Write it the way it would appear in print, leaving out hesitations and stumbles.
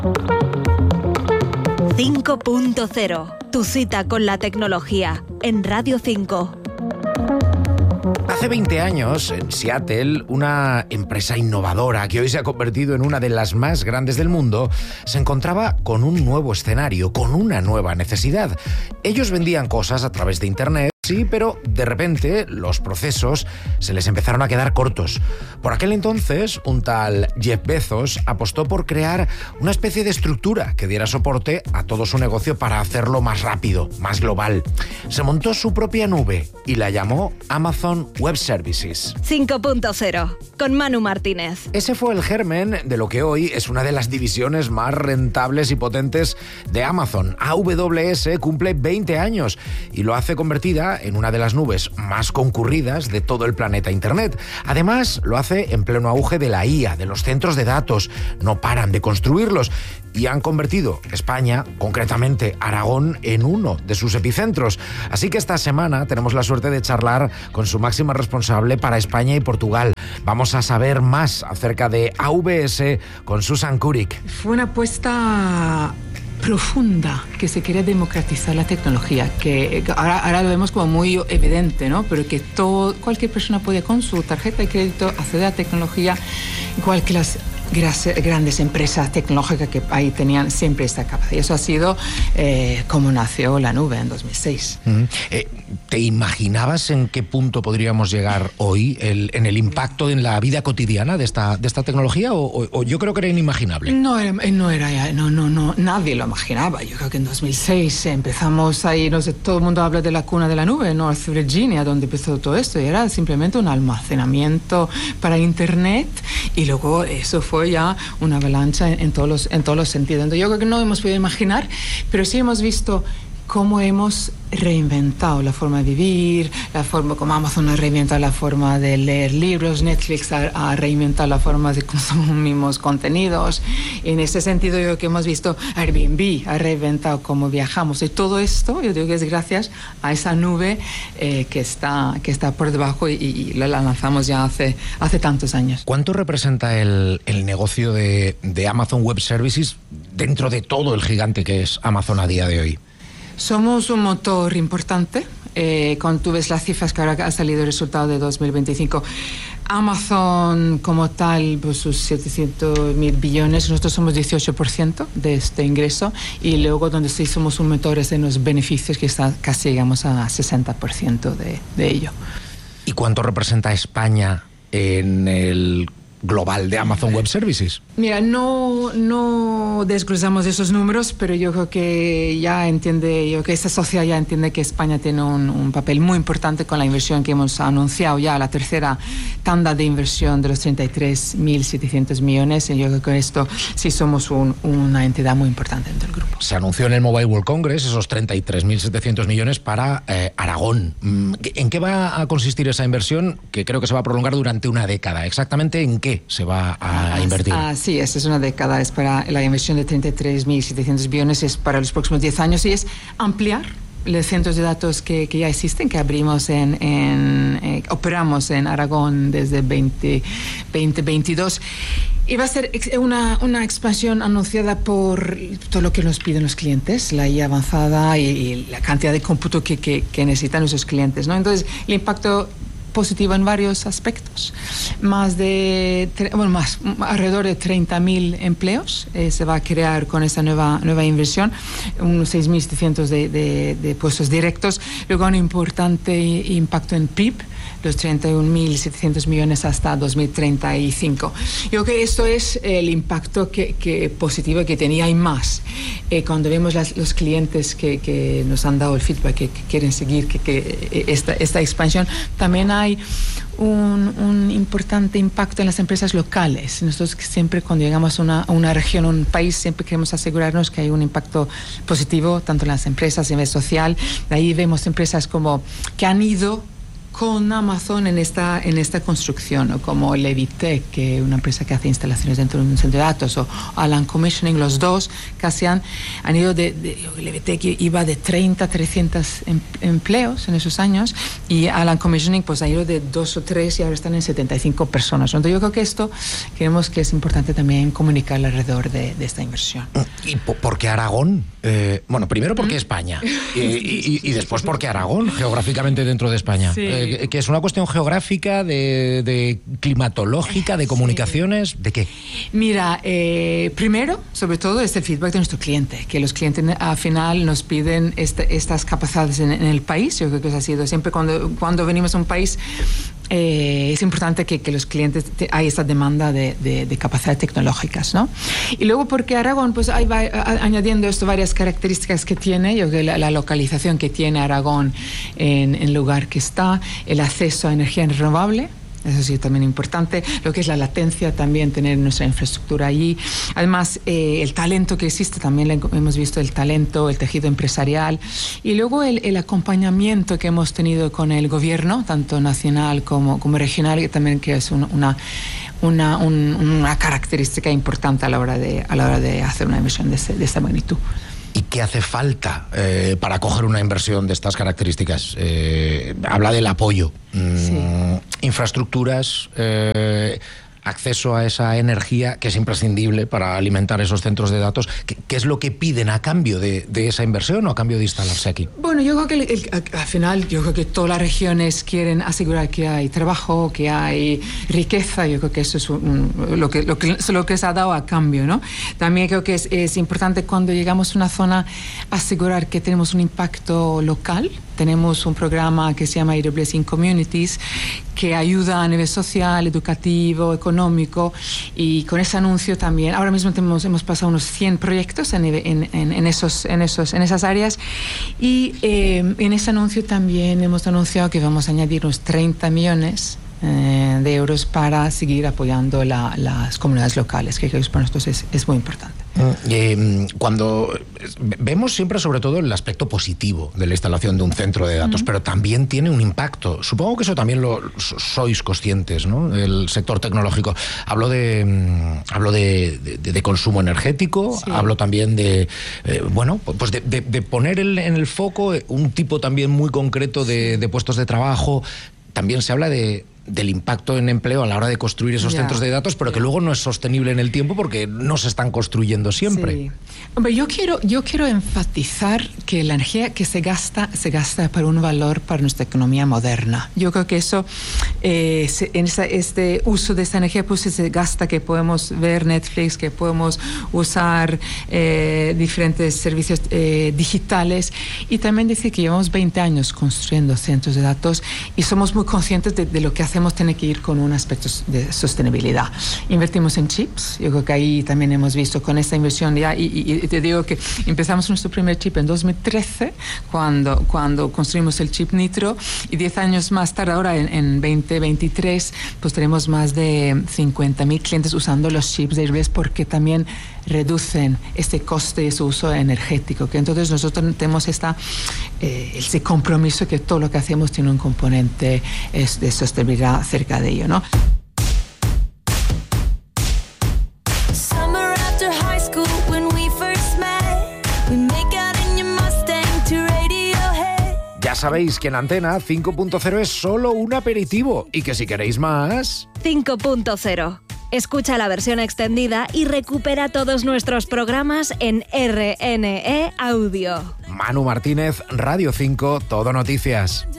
5.0, tu cita con la tecnología, en Radio 5. Hace 20 años, en Seattle, una empresa innovadora que hoy se ha convertido en una de las más grandes del mundo, se encontraba con un nuevo escenario, con una nueva necesidad. Ellos vendían cosas a través de Internet, sí, pero de repente los procesos se les empezaron a quedar cortos. Por aquel entonces, un tal Jeff Bezos apostó por crear una especie de estructura que diera soporte a todo su negocio para hacerlo más rápido, más global. Se montó su propia nube y la llamó Amazon Web Services. 5.0, con Manu Martínez. Ese fue el germen de lo que hoy es una de las divisiones más rentables y potentes de Amazon. AWS cumple 20 años y lo hace convertida en una de las nubes más concurridas de todo el planeta Internet. Además, lo hace en pleno auge de la IA, de los centros de datos. No paran de construirlos y han convertido España, concretamente Aragón, en uno de sus epicentros. Así que esta semana tenemos la suerte de charlar con su máxima responsable para España y Portugal. Vamos a saber más acerca de AWS con Susan Kurik. Fue una apuesta profunda, que se quería democratizar la tecnología, que ahora lo vemos como muy evidente, ¿no? Pero que cualquier persona puede con su tarjeta de crédito acceder a la tecnología, igual que las grandes empresas tecnológicas que ahí tenían siempre esta capacidad. Y eso ha sido como nació la nube en 2006. ¿Te imaginabas en qué punto podríamos llegar hoy en el impacto en la vida cotidiana de esta tecnología? ¿O yo creo que era inimaginable? No, nadie lo imaginaba. Yo creo que en 2006 empezamos ahí, no sé, todo el mundo habla de la cuna de la nube, North Virginia, donde empezó todo esto, y era simplemente un almacenamiento para Internet, y luego eso fue ya una avalancha en todos los sentidos. Entonces, yo creo que no hemos podido imaginar, pero sí hemos visto cómo hemos reinventado la forma de vivir, la forma como Amazon ha reinventado la forma de leer libros, Netflix ha reinventado la forma de consumimos contenidos. En ese sentido, yo creo que hemos visto Airbnb ha reinventado cómo viajamos. Y todo esto, yo digo que es gracias a esa nube que está por debajo y la lanzamos ya hace tantos años. ¿Cuánto representa el negocio de Amazon Web Services dentro de todo el gigante que es Amazon a día de hoy? Somos un motor importante. Cuando tú ves las cifras que ahora ha salido el resultado de 2025, Amazon como tal, pues sus 700.000 billones, nosotros somos 18% de este ingreso, y luego donde sí somos un motor es en los beneficios, que casi llegamos a 60% de ello. ¿Y cuánto representa España en el global de Amazon Web Services? Mira, no desglosamos esos números, pero yo creo que esta sociedad ya entiende que España tiene un papel muy importante con la inversión que hemos anunciado ya, la tercera tanda de inversión de los 33.700 millones, y yo creo que con esto sí somos una entidad muy importante dentro del grupo. Se anunció en el Mobile World Congress esos 33.700 millones para Aragón. ¿En qué va a consistir esa inversión, que creo que se va a prolongar durante una década? ¿Exactamente en qué se va a invertir? Sí, esta es una década, es para la inversión de 33.700 billones, es para los próximos 10 años, y es ampliar los centros de datos que ya existen, que abrimos operamos en Aragón desde 2022. Y va a ser una expansión anunciada por todo lo que nos piden los clientes, la IA avanzada y la cantidad de cómputo que necesitan nuestros clientes, ¿no? Entonces, el impacto positivo en varios aspectos. Alrededor de 30.000 empleos se va a crear con esta nueva inversión, unos 6.700 de puestos directos, luego un importante impacto en PIB, los 31.700 millones hasta 2035. Yo creo que esto es el impacto que positivo que tenía, y más. Cuando vemos los clientes que nos han dado el feedback, que quieren seguir esta expansión, también hay un importante impacto en las empresas locales. Nosotros siempre, cuando llegamos a una región, a un país, siempre queremos asegurarnos que hay un impacto positivo tanto en las empresas, a nivel social. De ahí vemos empresas que han ido con Amazon en esta construcción, ¿no? Como Levitech, que es una empresa que hace instalaciones dentro de un centro de datos, o Alan Commissioning, los dos casi han ido Levitech iba de 30 a 300 empleos en esos años, y Alan Commissioning pues ha ido de 2 o 3 y ahora están en 75 personas. Entonces yo creo que esto creemos que es importante también comunicar alrededor de esta inversión. ¿Y por qué Aragón? Bueno, primero porque España y después porque Aragón, geográficamente dentro de España. Sí. Que es una cuestión geográfica, de climatológica, de comunicaciones, ¿de qué? Mira, primero, sobre todo, es el feedback de nuestro cliente, que los clientes al final nos piden estas capacidades en el país. Yo creo que eso ha sido siempre cuando venimos a un país, es importante que los clientes hay esta demanda de capacidades tecnológicas, ¿no? Y luego porque Aragón, pues ahí va añadiendo esto varias características que tiene. Yo creo que la localización que tiene Aragón en el lugar que está, el acceso a energía renovable. Eso sí, también importante, lo que es la latencia, también tener nuestra infraestructura allí. Además, el talento que existe, también hemos visto el talento, el tejido empresarial. Y luego el acompañamiento que hemos tenido con el gobierno, tanto nacional como regional, que también que es una característica importante a la hora de hacer una inversión de esta magnitud. ¿Y qué hace falta para coger una inversión de estas características? Habla del apoyo. Sí. Infraestructuras, acceso a esa energía que es imprescindible para alimentar esos centros de datos. ¿Qué es lo que piden a cambio de esa inversión o a cambio de instalarse aquí? Bueno, yo creo que al final, yo creo que todas las regiones quieren asegurar que hay trabajo, que hay riqueza. Yo creo que eso es lo que se ha dado a cambio, ¿no? También creo que es importante cuando llegamos a una zona asegurar que tenemos un impacto local. Tenemos un programa que se llama AWS in Communities, que ayuda a nivel social, educativo, económico, y con ese anuncio también, ahora mismo hemos pasado unos 100 proyectos en esas áreas, y en ese anuncio también hemos anunciado que vamos a añadir unos 30 millones de euros para seguir apoyando las comunidades locales, que creo que para nosotros es muy importante. Cuando vemos siempre sobre todo el aspecto positivo de la instalación de un centro de datos, pero también tiene un impacto. Supongo que eso también lo sois conscientes, ¿no? El sector tecnológico. Hablo de consumo energético, sí. Hablo también de poner en el foco un tipo también muy concreto de puestos de trabajo. También se habla del impacto en empleo a la hora de construir esos centros de datos, pero que luego no es sostenible en el tiempo porque no se están construyendo siempre. Sí. Hombre, yo quiero enfatizar que la energía que se gasta para un valor para nuestra economía moderna. Yo creo que eso, este uso de esta energía, pues se gasta, que podemos ver Netflix, que podemos usar diferentes servicios digitales, y también decir que llevamos 20 años construyendo centros de datos y somos muy conscientes de lo que hacemos tiene que ir con un aspecto de sostenibilidad. Invertimos en chips, yo creo que ahí también hemos visto con esta inversión ya, y te digo que empezamos nuestro primer chip en 2013, cuando construimos el chip Nitro, y 10 años más tarde, ahora en 2023, pues tenemos más de 50.000 clientes usando los chips de AWS, porque también reducen este coste y su uso energético. Que entonces nosotros tenemos ese compromiso que todo lo que hacemos tiene un componente de sostenibilidad cerca de ello, ¿no? Ya sabéis que en Antena 5.0 es solo un aperitivo y que si queréis más... 5.0. Escucha la versión extendida y recupera todos nuestros programas en RNE Audio. Manu Martínez, Radio 5, Todo Noticias.